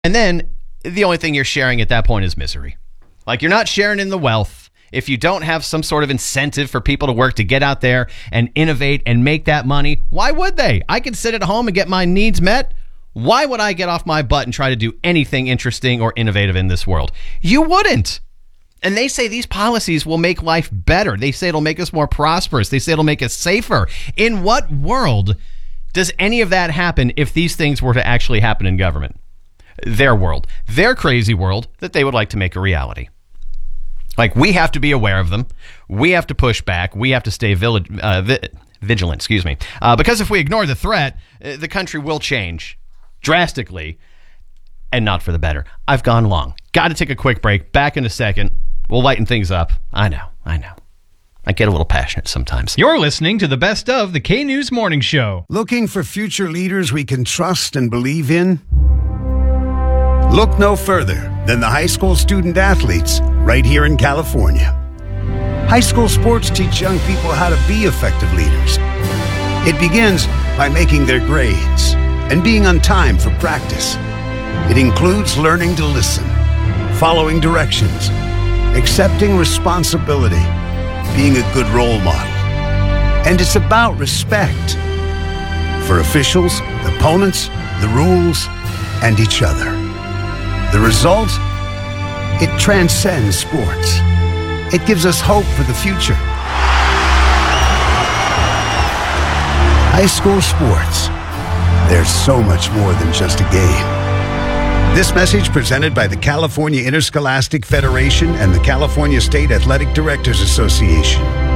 And then the only thing you're sharing at that point is misery. Like, you're not sharing in the wealth. If you don't have some sort of incentive for people to work to get out there and innovate and make that money, why would they? I can sit at home and get my needs met. Why would I get off my butt and try to do anything interesting or innovative in this world? You wouldn't. And they say these policies will make life better. They say it'll make us more prosperous. They say it'll make us safer. In what world does any of that happen if these things were to actually happen in government? Their world, their crazy world that they would like to make a reality. Like, we have to be aware of them. We have to push back. We have to stay vigilant, because if we ignore the threat, the country will change drastically and not for the better. I've gone long. Got to take a quick break. Back in a second. We'll lighten things up. I know. I get a little passionate sometimes. You're listening to the best of the K-News Morning Show. Looking for future leaders we can trust and believe in? Look no further than the high school student athletes right here in California. High school sports teach young people how to be effective leaders. It begins by making their grades and being on time for practice. It includes learning to listen, following directions, accepting responsibility, being a good role model. And it's about respect for officials, opponents, the rules, and each other. The result? It transcends sports. It gives us hope for the future. High school sports. There's so much more than just a game. This message presented by the California Interscholastic Federation and the California State Athletic Directors Association.